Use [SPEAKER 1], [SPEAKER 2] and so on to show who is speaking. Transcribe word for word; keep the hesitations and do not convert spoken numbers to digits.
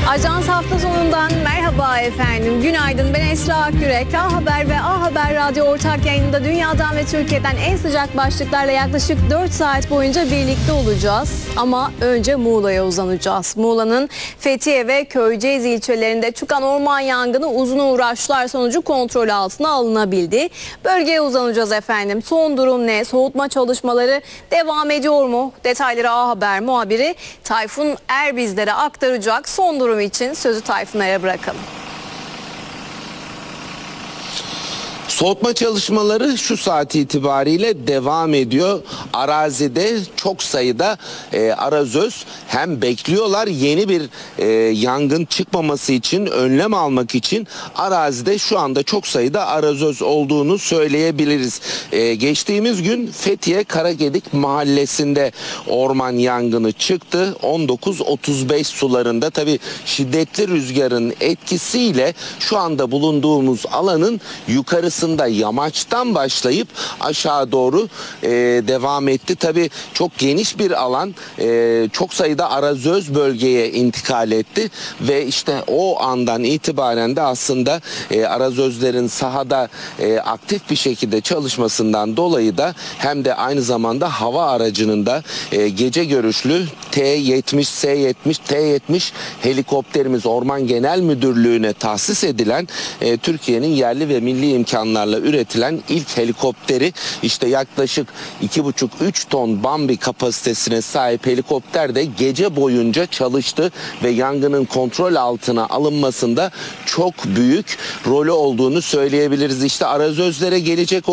[SPEAKER 1] Ajans hafta sonundan merhaba efendim. Günaydın, ben Esra Akgürek. A Haber ve A Haber Radyo ortak yayınında dünyadan ve Türkiye'den en sıcak başlıklarla yaklaşık dört saat boyunca birlikte olacağız. Ama önce Muğla'ya uzanacağız. Muğla'nın Fethiye ve Köyceğiz ilçelerinde çıkan orman yangını uzun uğraşlar sonucu kontrol altına alınabildi. Bölgeye uzanacağız efendim. Son durum ne? Soğutma çalışmaları devam ediyor mu? Detayları A Haber muhabiri Tayfun Er bizlere aktaracak. Son durum için sözü Tayfun'a bırakalım.
[SPEAKER 2] Soğutma çalışmaları şu saat itibariyle devam ediyor. Arazide çok sayıda e, arazöz hem bekliyorlar, yeni bir e, yangın çıkmaması için, önlem almak için arazide şu anda çok sayıda arazöz olduğunu söyleyebiliriz. E, geçtiğimiz gün Fethiye Karagedik mahallesinde orman yangını çıktı. on dokuz otuz beş sularında, tabii şiddetli rüzgarın etkisiyle şu anda bulunduğumuz alanın yukarısı yamaçtan başlayıp aşağı doğru e, devam etti. Tabii çok geniş bir alan, e, çok sayıda arazöz bölgeye intikal etti ve işte o andan itibaren de aslında e, arazözlerin sahada e, aktif bir şekilde çalışmasından dolayı da hem de aynı zamanda hava aracının da e, gece görüşlü T yetmiş, S yetmiş, T yetmiş helikopterimiz Orman Genel Müdürlüğü'ne tahsis edilen e, Türkiye'nin yerli ve milli imkanlarla üretilen ilk helikopteri, işte yaklaşık iki buçuk üç ton Bambi kapasitesine sahip helikopter de gece boyunca çalıştı ve yangının kontrol altına alınmasında çok büyük rolü olduğunu söyleyebiliriz. İşte arazözlere gelecek